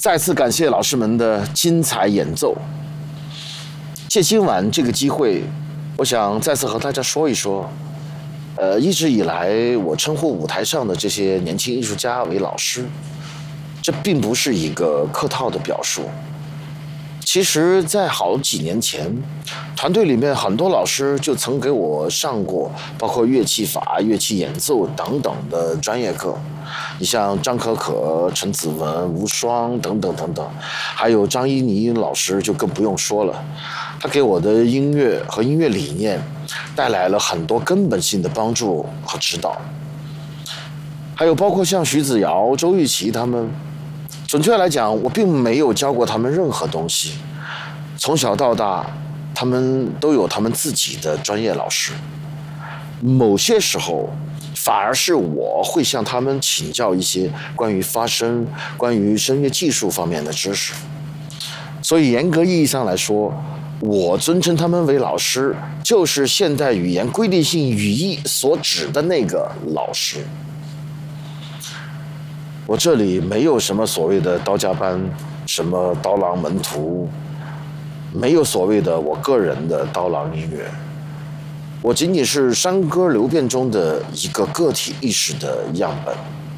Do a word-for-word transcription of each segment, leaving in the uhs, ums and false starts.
再次感谢老师们的精彩演奏。借今晚这个机会，我想再次和大家说一说，呃，一直以来我称呼舞台上的这些年轻艺术家为老师，这并不是一个客套的表述。其实，在好几年前，团队里面很多老师就曾给我上过包括乐器法、乐器演奏等等的专业课。你像张可可、陈子文、吴双等等等等，还有张一妮老师就更不用说了。他给我的音乐和音乐理念带来了很多根本性的帮助和指导。还有包括像徐子瑶、周玉琪他们。准确来讲，我并没有教过他们任何东西。从小到大，他们都有他们自己的专业老师。某些时候，反而是我会向他们请教一些关于发声、关于声乐技术方面的知识。所以，严格意义上来说，我尊称他们为老师，就是现代语言规定性语义所指的那个老师。我这里没有什么所谓的刀家班，什么刀郎门徒，没有所谓的我个人的刀郎音乐，我仅仅是山歌流变中的一个个体意识的样本。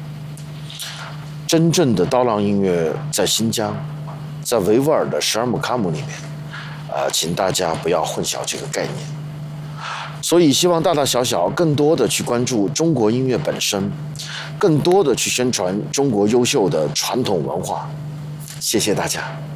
真正的刀郎音乐在新疆，在维吾尔的十二木卡姆里面，呃，请大家不要混淆这个概念。所以希望大大小小更多的去关注中国音乐本身，更多的去宣传中国优秀的传统文化。谢谢大家。